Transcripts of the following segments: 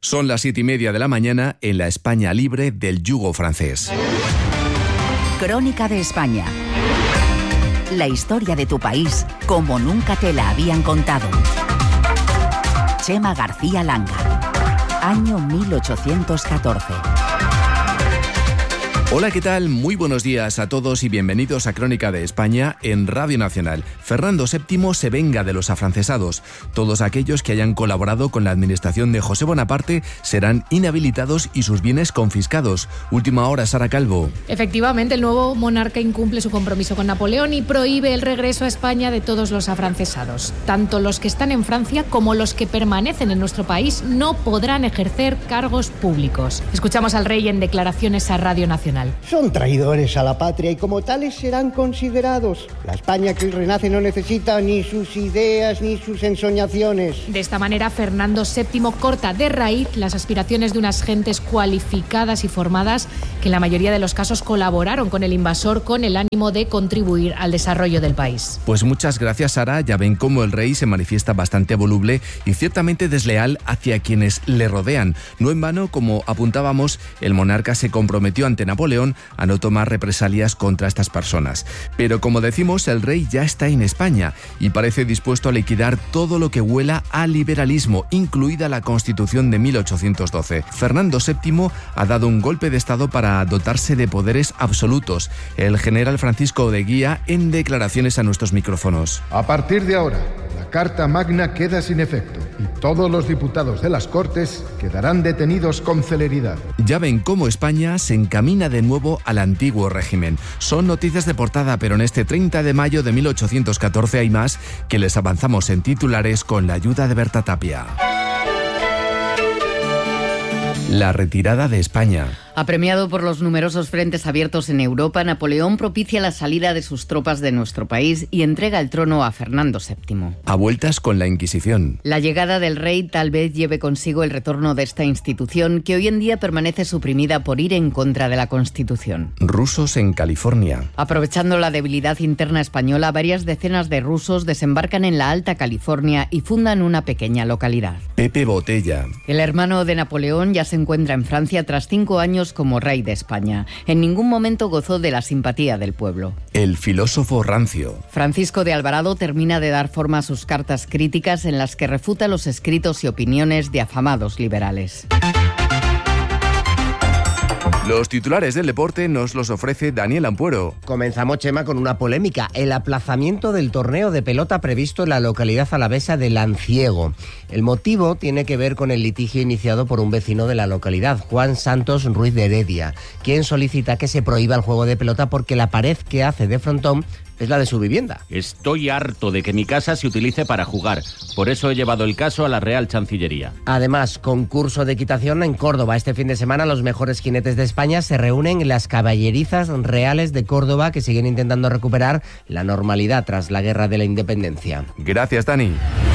Son las 7:30 de la mañana en la España libre del yugo francés. Crónica de España. La historia de tu país como nunca te la habían contado. Chema García Langa. Año 1814. Hola, ¿qué tal? Muy buenos días a todos y bienvenidos a Crónica de España en Radio Nacional. Fernando VII se venga de los afrancesados. Todos aquellos que hayan colaborado con la administración de José Bonaparte serán inhabilitados y sus bienes confiscados. Última hora, Sara Calvo. Efectivamente, el nuevo monarca incumple su compromiso con Napoleón y prohíbe el regreso a España de todos los afrancesados. Tanto los que están en Francia como los que permanecen en nuestro país no podrán ejercer cargos públicos. Escuchamos al rey en declaraciones a Radio Nacional. Son traidores a la patria y como tales serán considerados. La España que hoy renace no necesita ni sus ideas ni sus ensoñaciones. De esta manera, Fernando VII corta de raíz las aspiraciones de unas gentes cualificadas y formadas que en la mayoría de los casos colaboraron con el invasor con el ánimo de contribuir al desarrollo del país. Pues muchas gracias, Sara. Ya ven cómo el rey se manifiesta bastante voluble y ciertamente desleal hacia quienes le rodean. No en vano, como apuntábamos, el monarca se comprometió ante Napoleón a no tomar represalias contra estas personas. Pero como decimos, el rey ya está en España y parece dispuesto a liquidar todo lo que huela a liberalismo, incluida la Constitución de 1812. Fernando VII ha dado un golpe de estado para dotarse de poderes absolutos. El general Francisco de Guía en declaraciones a nuestros micrófonos. A partir de ahora, la Carta Magna queda sin efecto y todos los diputados de las Cortes quedarán detenidos con celeridad. Ya ven cómo España se encamina de nuevo al antiguo régimen. Son noticias de portada, pero en este 30 de mayo de 1814 hay más que les avanzamos en titulares con la ayuda de Berta Tapia. La retirada de España. Apremiado por los numerosos frentes abiertos en Europa, Napoleón propicia la salida de sus tropas de nuestro país y entrega el trono a Fernando VII. A vueltas con la Inquisición. La llegada del rey tal vez lleve consigo el retorno de esta institución que hoy en día permanece suprimida por ir en contra de la Constitución. Rusos en California. Aprovechando la debilidad interna española, varias decenas de rusos desembarcan en la Alta California y fundan una pequeña localidad. Pepe Botella. El hermano de Napoleón ya se encuentra en Francia tras 5 años como rey de España. En ningún momento gozó de la simpatía del pueblo. El filósofo rancio. Francisco de Alvarado termina de dar forma a sus cartas críticas en las que refuta los escritos y opiniones de afamados liberales. Los titulares del deporte nos los ofrece Daniel Ampuero. Comenzamos, Chema, con una polémica. El aplazamiento del torneo de pelota previsto en la localidad alavesa de Lanciego. El motivo tiene que ver con el litigio iniciado por un vecino de la localidad, Juan Santos Ruiz de Heredia, quien solicita que se prohíba el juego de pelota porque la pared que hace de frontón es la de su vivienda. Estoy harto de que mi casa se utilice para jugar. Por eso he llevado el caso a la Real Chancillería. Además, concurso de equitación en Córdoba. Este fin de semana los mejores jinetes de España se reúnen en las caballerizas reales de Córdoba, que siguen intentando recuperar la normalidad tras la Guerra de la Independencia. Gracias, Dani.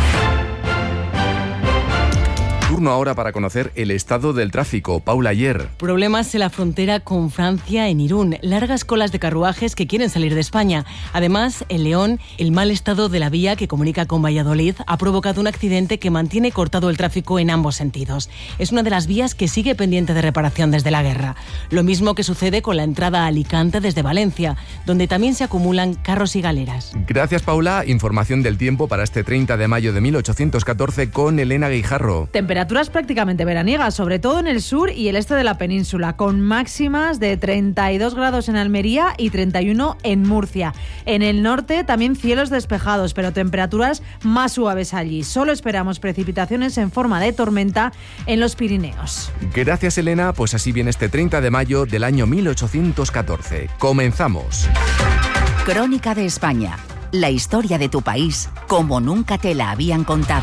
Turno ahora para conocer el estado del tráfico. Paula Ayer. Problemas en la frontera con Francia en Irún. Largas colas de carruajes que quieren salir de España. Además, en León, el mal estado de la vía que comunica con Valladolid ha provocado un accidente que mantiene cortado el tráfico en ambos sentidos. Es una de las vías que sigue pendiente de reparación desde la guerra. Lo mismo que sucede con la entrada a Alicante desde Valencia, donde también se acumulan carros y galeras. Gracias, Paula. Información del tiempo para este 30 de mayo de 1814 con Elena Guijarro. Temperaturas prácticamente veraniegas, sobre todo en el sur y el este de la península, con máximas de 32 grados en Almería y 31 en Murcia. En el norte también cielos despejados, pero temperaturas más suaves allí. Solo esperamos precipitaciones en forma de tormenta en los Pirineos. Gracias, Elena. Pues así viene este 30 de mayo del año 1814. Comenzamos. Crónica de España. La historia de tu país como nunca te la habían contado.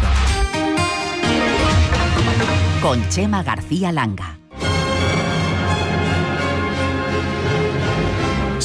Con Chema García Langa.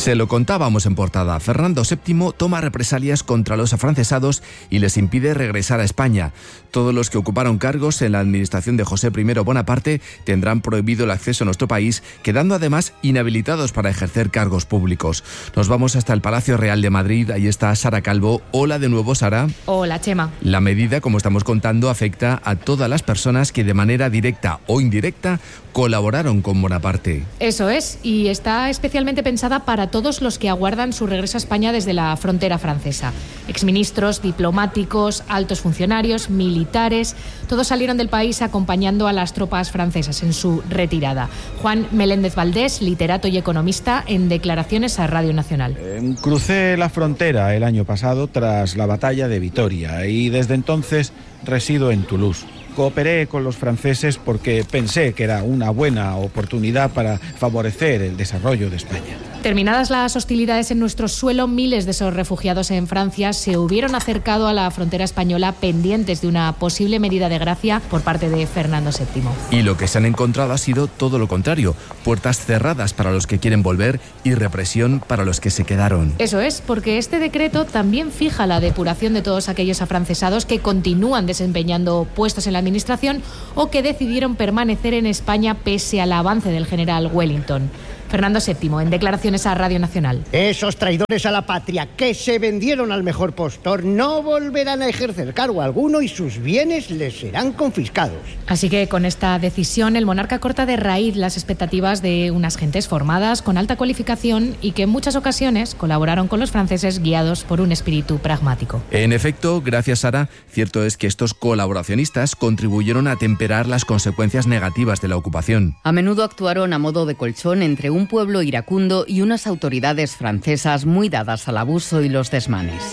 Se lo contábamos en portada. Fernando VII toma represalias contra los afrancesados y les impide regresar a España. Todos los que ocuparon cargos en la administración de José I Bonaparte tendrán prohibido el acceso a nuestro país, quedando además inhabilitados para ejercer cargos públicos. Nos vamos hasta el Palacio Real de Madrid. Ahí está Sara Calvo. Hola de nuevo, Sara. Hola, Chema. La medida, como estamos contando, afecta a todas las personas que de manera directa o indirecta colaboraron con Bonaparte. Eso es, y está especialmente pensada para todos los que aguardan su regreso a España desde la frontera francesa. Exministros, diplomáticos, altos funcionarios, militares, todos salieron del país acompañando a las tropas francesas en su retirada. Juan Meléndez Valdés, literato y economista, en declaraciones a Radio Nacional. Crucé la frontera el año pasado tras la batalla de Vitoria y desde entonces resido en Toulouse. Cooperé con los franceses porque pensé que era una buena oportunidad para favorecer el desarrollo de España. Terminadas las hostilidades en nuestro suelo, miles de esos refugiados en Francia se hubieron acercado a la frontera española pendientes de una posible medida de gracia por parte de Fernando VII. Y lo que se han encontrado ha sido todo lo contrario: puertas cerradas para los que quieren volver y represión para los que se quedaron. Eso es, porque este decreto también fija la depuración de todos aquellos afrancesados que continúan desempeñando puestos en la administración o que decidieron permanecer en España pese al avance del general Wellington. Fernando VII, en declaraciones a Radio Nacional. Esos traidores a la patria que se vendieron al mejor postor no volverán a ejercer cargo alguno y sus bienes les serán confiscados. Así que con esta decisión el monarca corta de raíz las expectativas de unas gentes formadas con alta cualificación y que en muchas ocasiones colaboraron con los franceses guiados por un espíritu pragmático. En efecto, gracias Sara, cierto es que estos colaboracionistas contribuyeron a temperar las consecuencias negativas de la ocupación. A menudo actuaron a modo de colchón entre un pueblo iracundo y unas autoridades francesas muy dadas al abuso y los desmanes.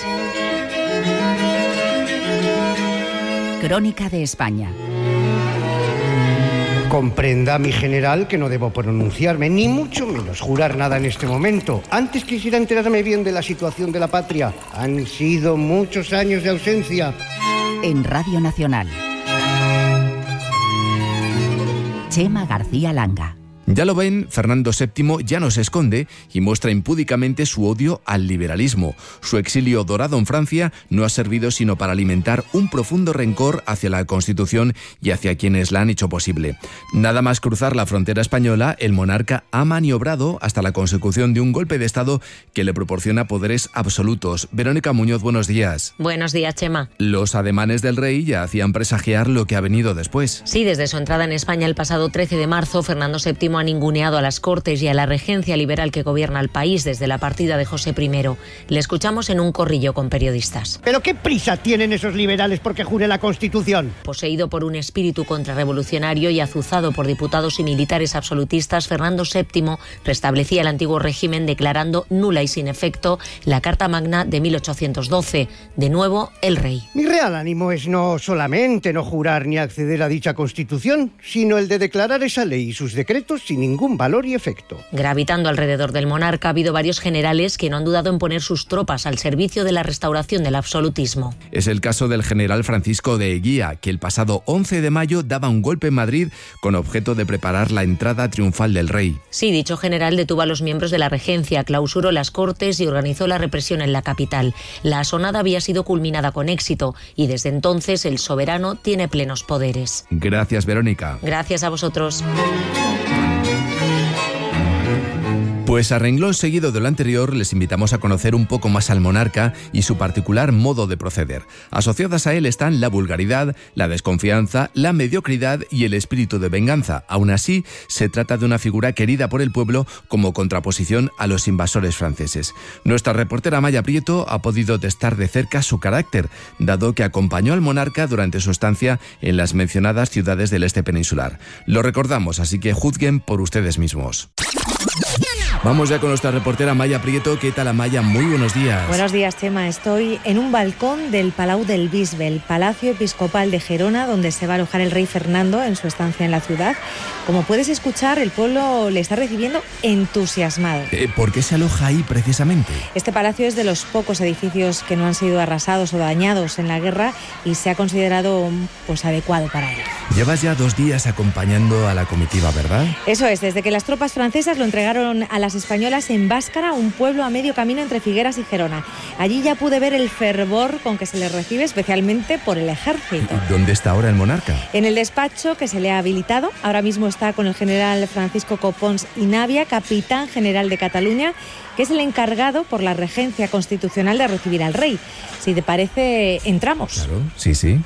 Crónica de España. Comprenda, mi general, que no debo pronunciarme, ni mucho menos jurar nada en este momento. Antes quisiera enterarme bien de la situación de la patria. Han sido muchos años de ausencia. En Radio Nacional. Chema García Langa. Ya lo ven, Fernando VII ya no se esconde y muestra impúdicamente su odio al liberalismo. Su exilio dorado en Francia no ha servido sino para alimentar un profundo rencor hacia la Constitución y hacia quienes la han hecho posible. Nada más cruzar la frontera española, el monarca ha maniobrado hasta la consecución de un golpe de Estado que le proporciona poderes absolutos. Verónica Muñoz, buenos días. Buenos días, Chema. Los ademanes del rey ya hacían presagiar lo que ha venido después. Sí, desde su entrada en España el pasado 13 de marzo, Fernando VII ha ninguneado a las Cortes y a la regencia liberal que gobierna el país desde la partida de José I. Le escuchamos en un corrillo con periodistas. ¿Pero qué prisa tienen esos liberales porque jure la Constitución? Poseído por un espíritu contrarrevolucionario y azuzado por diputados y militares absolutistas, Fernando VII restablecía el antiguo régimen declarando nula y sin efecto la Carta Magna de 1812. De nuevo, el rey. Mi real ánimo es no solamente no jurar ni acceder a dicha Constitución, sino el de declarar esa ley y sus decretos sin ningún valor y efecto. Gravitando alrededor del monarca ha habido varios generales que no han dudado en poner sus tropas al servicio de la restauración del absolutismo. Es el caso del general Francisco de Eguía, que el pasado 11 de mayo daba un golpe en Madrid con objeto de preparar la entrada triunfal del rey. Sí, dicho general detuvo a los miembros de la regencia, clausuró las Cortes y organizó la represión en la capital. La asonada había sido culminada con éxito y desde entonces el soberano tiene plenos poderes. Gracias, Verónica. Gracias a vosotros. Pues a renglón seguido de lo anterior les invitamos a conocer un poco más al monarca y su particular modo de proceder. Asociadas a él están la vulgaridad, la desconfianza, la mediocridad y el espíritu de venganza. Aún así, se trata de una figura querida por el pueblo como contraposición a los invasores franceses. Nuestra reportera Maya Prieto ha podido testar de cerca su carácter, dado que acompañó al monarca durante su estancia en las mencionadas ciudades del este peninsular. Lo recordamos, así que juzguen por ustedes mismos. Vamos ya con nuestra reportera Maya Prieto. ¿Qué tal, Maya? Muy buenos días. Buenos días, Chema. Estoy en un balcón del Palau del Bisbe, el Palacio Episcopal de Gerona, donde se va a alojar el rey Fernando en su estancia en la ciudad. Como puedes escuchar, el pueblo le está recibiendo entusiasmado. ¿Por qué se aloja ahí precisamente? Este palacio es de los pocos edificios que no han sido arrasados o dañados en la guerra y se ha considerado adecuado para él. Llevas ya 2 días acompañando a la comitiva, ¿verdad? Eso es, desde que las tropas francesas lo entregaron a las españolas en Báscara, un pueblo a medio camino entre Figueras y Gerona. Allí ya pude ver el fervor con que se le recibe, especialmente por el ejército. ¿Dónde está ahora el monarca? En el despacho que se le ha habilitado. Ahora mismo está con el general Francisco Copons y Navia, capitán general de Cataluña, que es el encargado por la regencia constitucional de recibir al rey. Si te parece, entramos. Claro, sí.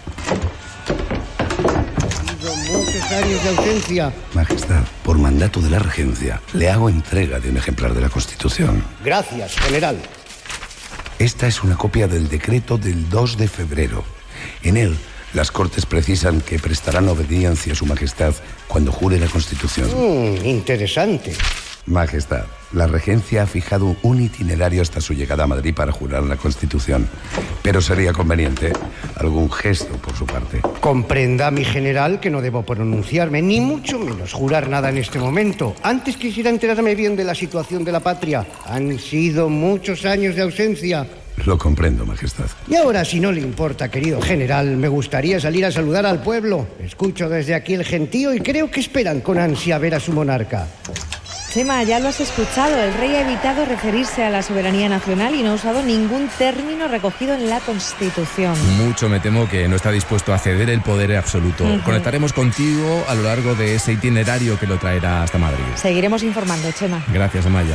Muchos años de ausencia. Majestad, por mandato de la regencia, le hago entrega de un ejemplar de la Constitución. Gracias, general. Esta es una copia del decreto del 2 de febrero. En él, las Cortes precisan que prestarán obediencia a su Majestad cuando jure la Constitución. Interesante. Majestad, la regencia ha fijado un itinerario hasta su llegada a Madrid para jurar la Constitución. Pero sería conveniente algún gesto por su parte. Comprenda, mi general, que no debo pronunciarme, ni mucho menos jurar nada en este momento. Antes quisiera enterarme bien de la situación de la patria. Han sido muchos años de ausencia. Lo comprendo, Majestad. Y ahora, si no le importa, querido general, me gustaría salir a saludar al pueblo. Escucho desde aquí el gentío y creo que esperan con ansia ver a su monarca. Chema, ya lo has escuchado, el rey ha evitado referirse a la soberanía nacional y no ha usado ningún término recogido en la Constitución. Mucho me temo que no está dispuesto a ceder el poder absoluto. Conectaremos contigo a lo largo de ese itinerario que lo traerá hasta Madrid. Seguiremos informando, Chema. Gracias, Amaya.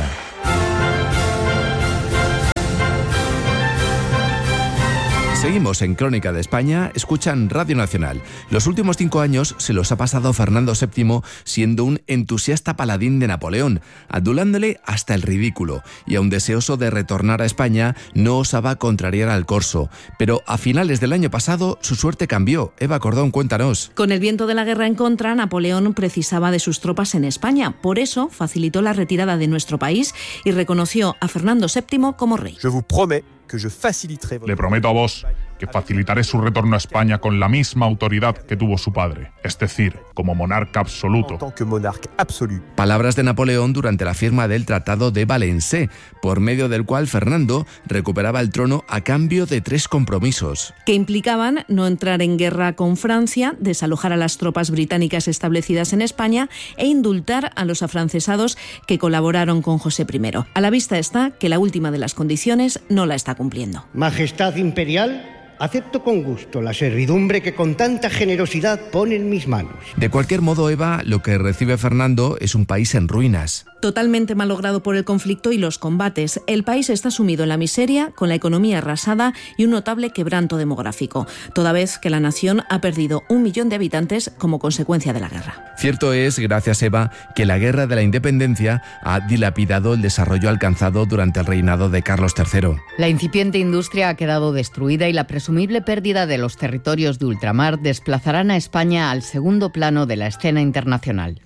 Seguimos en Crónica de España, escuchan Radio Nacional. Los últimos 5 años se los ha pasado Fernando VII siendo un entusiasta paladín de Napoleón, adulándole hasta el ridículo, y aun deseoso de retornar a España, no osaba contrariar al corso. Pero a finales del año pasado su suerte cambió. Eva Cordón, cuéntanos. Con el viento de la guerra en contra, Napoleón precisaba de sus tropas en España. Por eso facilitó la retirada de nuestro país y reconoció a Fernando VII como rey. Le prometo a vos que facilitaré su retorno a España con la misma autoridad que tuvo su padre, es decir, como monarca absoluto. Palabras de Napoleón durante la firma del Tratado de Valencé, por medio del cual Fernando recuperaba el trono a cambio de 3 compromisos. Que implicaban no entrar en guerra con Francia, desalojar a las tropas británicas establecidas en España e indultar a los afrancesados que colaboraron con José I. A la vista está que la última de las condiciones no la está cumpliendo. Majestad imperial, acepto con gusto la servidumbre que con tanta generosidad pone en mis manos. De cualquier modo, Eva, lo que recibe Fernando es un país en ruinas. Totalmente malogrado por el conflicto y los combates. El país está sumido en la miseria, con la economía arrasada y un notable quebranto demográfico, toda vez que la nación ha perdido 1 millón de habitantes como consecuencia de la guerra. Cierto es, gracias Eva, que la guerra de la independencia ha dilapidado el desarrollo alcanzado durante el reinado de Carlos III. La incipiente industria ha quedado destruida y la presumible pérdida de los territorios de ultramar desplazarán a España al segundo plano de la escena internacional.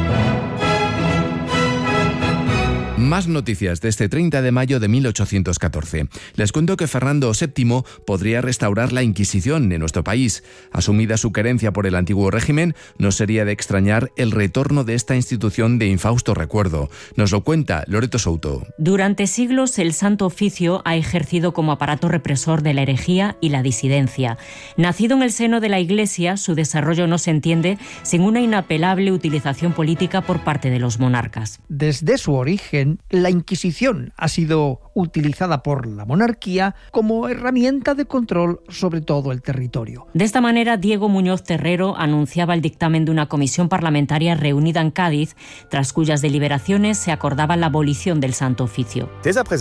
Más noticias de este 30 de mayo de 1814. Les cuento que Fernando VII podría restaurar la Inquisición en nuestro país. Asumida su querencia por el antiguo régimen, no sería de extrañar el retorno de esta institución de infausto recuerdo. Nos lo cuenta Loreto Souto. Durante siglos el Santo Oficio ha ejercido como aparato represor de la herejía y la disidencia. Nacido en el seno de la Iglesia, su desarrollo no se entiende sin una inapelable utilización política por parte de los monarcas. Desde su origen, la Inquisición ha sido utilizada por la monarquía como herramienta de control sobre todo el territorio. De esta manera, Diego Muñoz Terrero anunciaba el dictamen de una comisión parlamentaria reunida en Cádiz, tras cuyas deliberaciones se acordaba la abolición del Santo Oficio.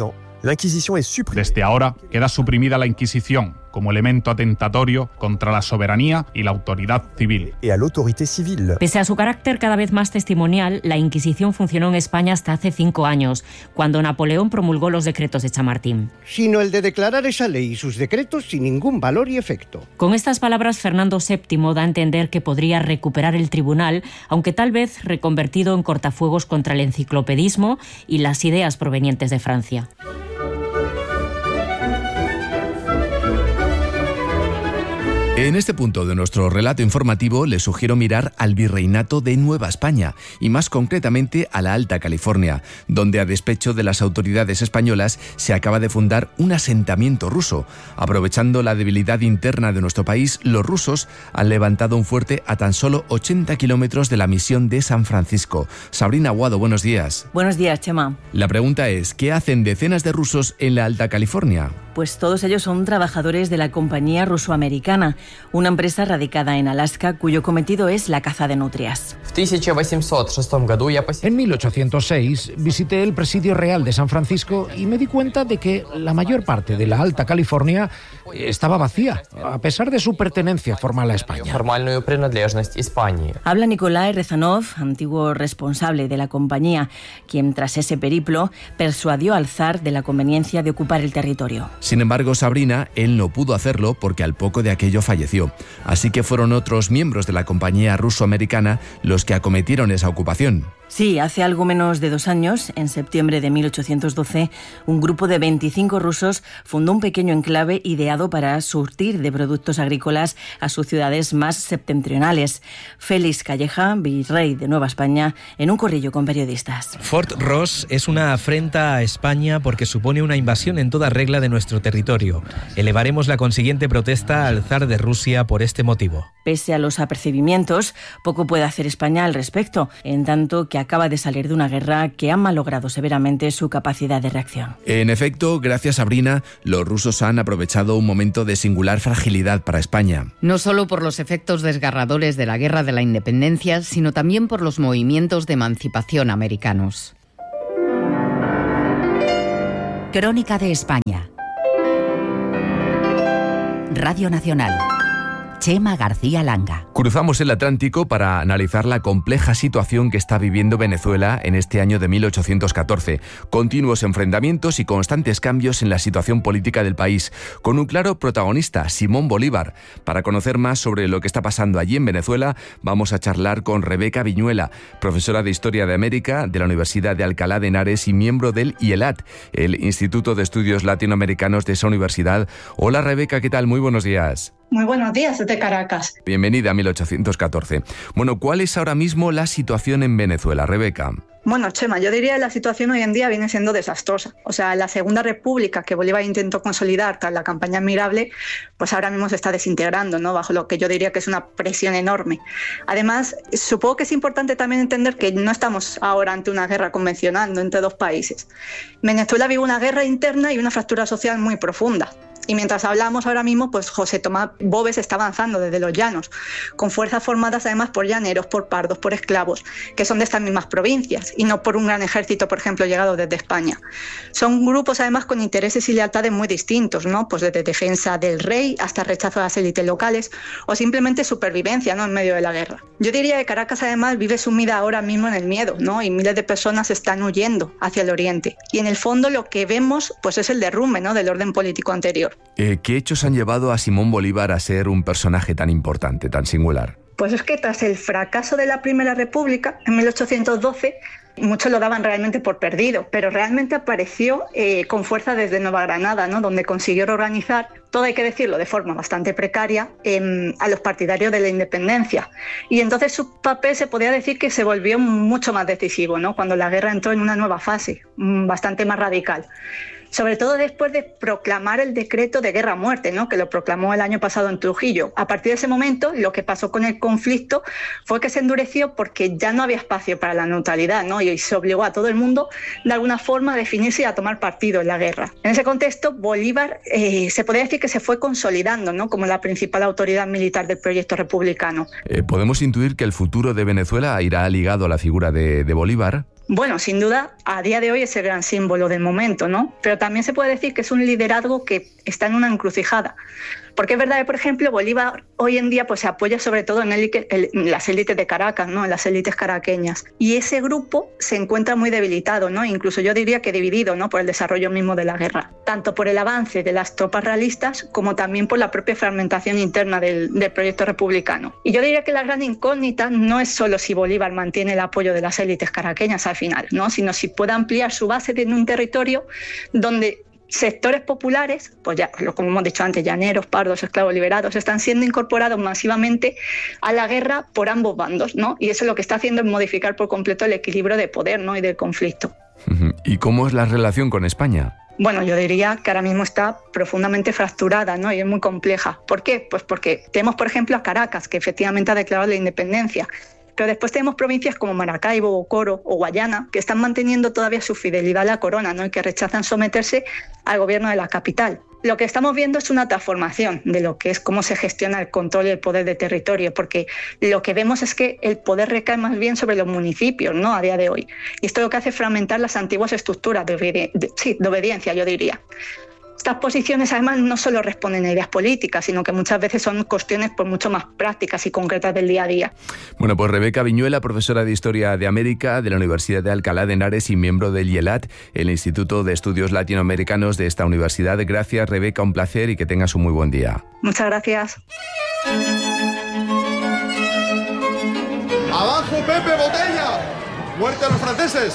Desde ahora queda suprimida la Inquisición como elemento atentatorio contra la soberanía y la autoridad civil. Pese a su carácter cada vez más testimonial, la Inquisición funcionó en España hasta hace 5 años, cuando Napoleón promulgó los decretos de Chamartín. Sino el de declarar esa ley y sus decretos sin ningún valor y efecto. Con estas palabras, Fernando VII da a entender que podría recuperar el tribunal, aunque tal vez reconvertido en cortafuegos contra el enciclopedismo y las ideas provenientes de Francia. En este punto de nuestro relato informativo les sugiero mirar al Virreinato de Nueva España y más concretamente a la Alta California, donde a despecho de las autoridades españolas se acaba de fundar un asentamiento ruso. Aprovechando la debilidad interna de nuestro país, los rusos han levantado un fuerte a tan solo 80 kilómetros de la misión de San Francisco. Sabrina Aguado, buenos días. Buenos días, Chema. La pregunta es, ¿qué hacen decenas de rusos en la Alta California? Pues todos ellos son trabajadores de la compañía ruso-americana, una empresa radicada en Alaska cuyo cometido es la caza de nutrias. En 1806 visité el Presidio Real de San Francisco y me di cuenta de que la mayor parte de la Alta California estaba vacía, a pesar de su pertenencia formal a España. Habla Nikolai Rezanov, antiguo responsable de la compañía, quien tras ese periplo persuadió al zar de la conveniencia de ocupar el territorio. Sin embargo, Sabrina, él no pudo hacerlo porque al poco de aquello falleció. Así que fueron otros miembros de la compañía ruso-americana los que acometieron esa ocupación. Sí, hace algo menos de 2 años, en septiembre de 1812, un grupo de 25 rusos fundó un pequeño enclave ideado para surtir de productos agrícolas a sus ciudades más septentrionales. Félix Calleja, virrey de Nueva España, en un corrillo con periodistas. Fort Ross es una afrenta a España porque supone una invasión en toda regla de nuestro territorio. Elevaremos la consiguiente protesta al zar de Rusia por este motivo. Pese a los apercibimientos, poco puede hacer España al respecto, en tanto que acaba de salir de una guerra que ha malogrado severamente su capacidad de reacción. En efecto, gracias Sabrina, los rusos han aprovechado un momento de singular fragilidad para España. No solo por los efectos desgarradores de la Guerra de la Independencia, sino también por los movimientos de emancipación americanos. Crónica de España. Radio Nacional. Chema García Langa. Cruzamos el Atlántico para analizar la compleja situación que está viviendo Venezuela en este año de 1814. Continuos enfrentamientos y constantes cambios en la situación política del país, con un claro protagonista, Simón Bolívar. Para conocer más sobre lo que está pasando allí en Venezuela, vamos a charlar con Rebeca Viñuela, profesora de Historia de América de la Universidad de Alcalá de Henares y miembro del IELAT, el Instituto de Estudios Latinoamericanos de esa universidad. Hola Rebeca, ¿qué tal? Muy buenos días. Muy buenos días desde Caracas. Bienvenida a 1814. Bueno, ¿cuál es ahora mismo la situación en Venezuela, Rebeca? Bueno, Chema, yo diría que la situación hoy en día viene siendo desastrosa. O sea, la Segunda República que Bolívar intentó consolidar tras la campaña admirable, pues ahora mismo se está desintegrando, ¿no? Bajo lo que yo diría que es una presión enorme. Además, supongo que es importante también entender que no estamos ahora ante una guerra convencional, no entre dos países. Venezuela vive una guerra interna y una fractura social muy profunda. Y mientras hablamos ahora mismo, pues José Tomás Boves está avanzando desde los llanos, con fuerzas formadas además por llaneros, por pardos, por esclavos, que son de estas mismas provincias, y no por un gran ejército, por ejemplo, llegado desde España. Son grupos además con intereses y lealtades muy distintos, ¿no? Pues desde defensa del rey hasta rechazo a las élites locales, o simplemente supervivencia, ¿no? En medio de la guerra. Yo diría que Caracas además vive sumida ahora mismo en el miedo, ¿no? Y miles de personas están huyendo hacia el oriente. Y en el fondo lo que vemos pues es el derrumbe, ¿no? Del orden político anterior. ¿Qué hechos han llevado a Simón Bolívar a ser un personaje tan importante, tan singular? Pues es que tras el fracaso de la Primera República, en 1812, muchos lo daban realmente por perdido, pero realmente apareció con fuerza desde Nueva Granada, ¿no? Donde consiguió reorganizar, todo hay que decirlo de forma bastante precaria, a los partidarios de la independencia. Y entonces su papel se podía decir que se volvió mucho más decisivo, ¿no? Cuando la guerra entró en una nueva fase, bastante más radical. Sobre todo después de proclamar el decreto de guerra a muerte, ¿no? Que lo proclamó el año pasado en Trujillo. A partir de ese momento, lo que pasó con el conflicto fue que se endureció porque ya no había espacio para la neutralidad, ¿no? Y se obligó a todo el mundo, de alguna forma, a definirse y a tomar partido en la guerra. En ese contexto, Bolívar se podría decir que se fue consolidando, ¿no? Como la principal autoridad militar del proyecto republicano. ¿Podemos intuir que el futuro de Venezuela irá ligado a la figura de Bolívar? Bueno, sin duda, a día de hoy es el gran símbolo del momento, ¿no? Pero también se puede decir que es un liderazgo que está en una encrucijada. Porque es verdad que, por ejemplo, Bolívar hoy en día pues, se apoya sobre todo en las élites de Caracas, ¿no? En las élites caraqueñas. Y ese grupo se encuentra muy debilitado, ¿no? Incluso yo diría que dividido, ¿no? Por el desarrollo mismo de la guerra. Tanto por el avance de las tropas realistas como también por la propia fragmentación interna del proyecto republicano. Y yo diría que la gran incógnita no es solo si Bolívar mantiene el apoyo de las élites caraqueñas al final, ¿no? Sino si puede ampliar su base en un territorio donde sectores populares, pues ya, como hemos dicho antes, llaneros, pardos, esclavos liberados, están siendo incorporados masivamente a la guerra por ambos bandos, ¿no? Y eso lo que está haciendo es modificar por completo el equilibrio de poder, ¿no? Y del conflicto. ¿Y cómo es la relación con España? Bueno, yo diría que ahora mismo está profundamente fracturada, ¿no? Y es muy compleja. ¿Por qué? Pues porque tenemos, por ejemplo, a Caracas, que efectivamente ha declarado la independencia. Pero después tenemos provincias como Maracaibo, Coro o Guayana, que están manteniendo todavía su fidelidad a la corona, ¿no? Y que rechazan someterse al gobierno de la capital. Lo que estamos viendo es una transformación de lo que es cómo se gestiona el control y el poder de territorio, porque lo que vemos es que el poder recae más bien sobre los municipios, ¿no? A día de hoy. Y esto lo que hace es fragmentar las antiguas estructuras de obediencia, yo diría. Estas posiciones además no solo responden a ideas políticas, sino que muchas veces son cuestiones pues, mucho más prácticas y concretas del día a día. Bueno, pues Rebeca Viñuela, profesora de Historia de América de la Universidad de Alcalá de Henares y miembro del IELAT, el Instituto de Estudios Latinoamericanos de esta universidad. Gracias, Rebeca, un placer y que tengas un muy buen día. Muchas gracias. ¡Abajo, Pepe, botella! ¡Muerte a los franceses!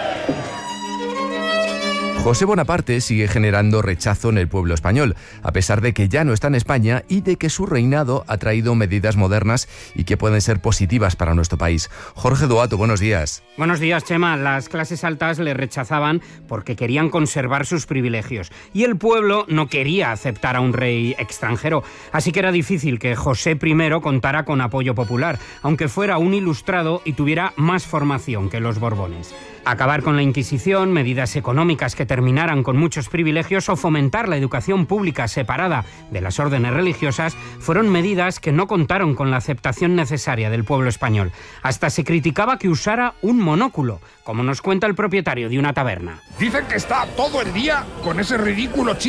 José Bonaparte sigue generando rechazo en el pueblo español, a pesar de que ya no está en España y de que su reinado ha traído medidas modernas y que pueden ser positivas para nuestro país. Jorge Duato, buenos días. Buenos días, Chema. Las clases altas le rechazaban porque querían conservar sus privilegios y el pueblo no quería aceptar a un rey extranjero. Así que era difícil que José I contara con apoyo popular, aunque fuera un ilustrado y tuviera más formación que los Borbones. Acabar con la Inquisición, medidas económicas que terminaran con muchos privilegios o fomentar la educación pública separada de las órdenes religiosas fueron medidas que no contaron con la aceptación necesaria del pueblo español. Hasta se criticaba que usara un monóculo, como nos cuenta el propietario de una taberna. Dicen que está todo el día con ese ridículo